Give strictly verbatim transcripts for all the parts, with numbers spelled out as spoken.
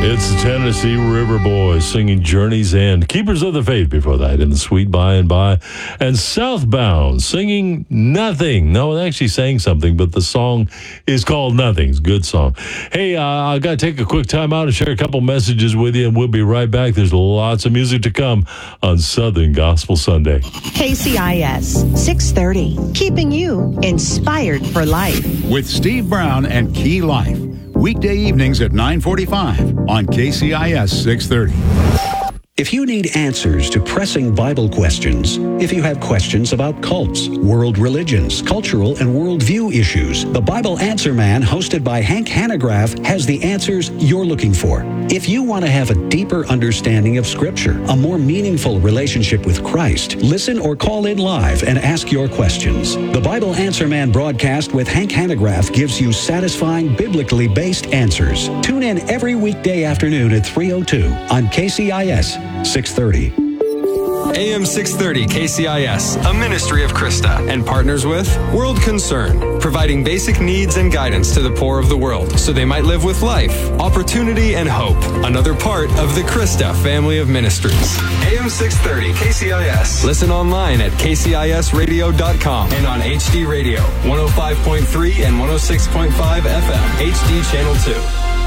It's the Tennessee River Boys singing Journey's End. Keepers of the Faith before that in the Sweet By and By. And Southbound singing Nothing. No, they actually sang something, but the song is called Nothing. It's a good song. Hey, uh, I got to take a quick time out and share a couple messages with you, and we'll be right back. There's lots of music to come on Southern Gospel Sunday. K C I S six thirty, keeping you inspired for life. With Steve Brown and Key Life. Weekday evenings at nine forty-five on K C I S six thirty. If you need answers to pressing Bible questions, if you have questions about cults, world religions, cultural and worldview issues, the Bible Answer Man, hosted by Hank Hanegraaff, has the answers you're looking for. If you want to have a deeper understanding of Scripture, a more meaningful relationship with Christ, listen or call in live and ask your questions. The Bible Answer Man broadcast with Hank Hanegraaff gives you satisfying, biblically based answers. Tune in every weekday afternoon at three oh two on K C I S six thirty. A M six thirty K C I S, a ministry of Krista, and partners with World Concern, providing basic needs and guidance to the poor of the world so they might live with life, opportunity, and hope. Another part of the Krista family of ministries. A M six thirty K C I S. Listen online at K C I S radio dot com and on H D Radio, one oh five point three and one oh six point five F M, H D Channel two.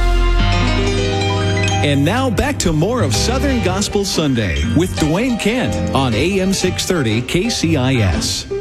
And now back to more of Southern Gospel Sunday with Dwayne Kent on A M six thirty K C I S.